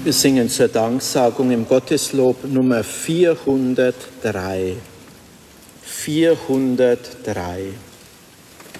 Wir singen zur Danksagung im Gotteslob Nummer 403. 403.